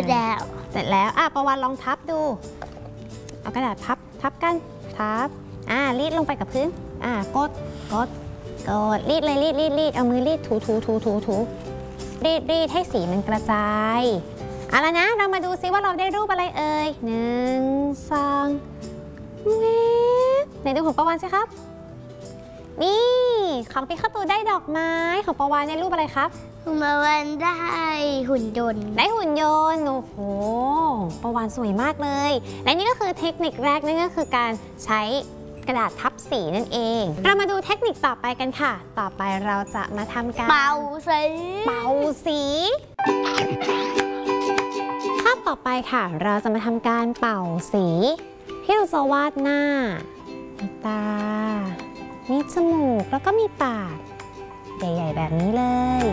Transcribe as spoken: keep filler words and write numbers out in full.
จแล้วเสร็จแล้วอ่ะประวันลองทับดูเอากระดาษพับทับกันทับอ่ารีดลงไปกับพื้นอ่ากดกดกดรีดเลยรีดรีดรีดเอามือรีดถูถูถูถูถูรีดรีดให้สีมันกระจายเอาละนะเรามาดูซิว่าเราได้รูปอะไรเอ่ยหนึ่งสองเว็บไหนดูของประวันสิครับนี่ของพี่ข้าวตูได้ดอกไม้ของประวันได้รูปอะไรครับคุณมาวันได้หุ่นยนต์ได้หุ่นยนต์โอ้โหประวันสวยมากเลยและนี่ก็คือเทคนิคแรกนั่นก็คือการใช้กระดาษทับสีนั่นเองเรามาดูเทคนิคต่อไปกันค่ะต่อไปเราจะมาทำการเป่าสีเป่าสีภาพต่อไปค่ะเราจะมาทำการเป่าสีที่เราจะวาดหน้ามีตามีจมูกแล้วก็มีปากใหญ่ๆแบบนี้เลย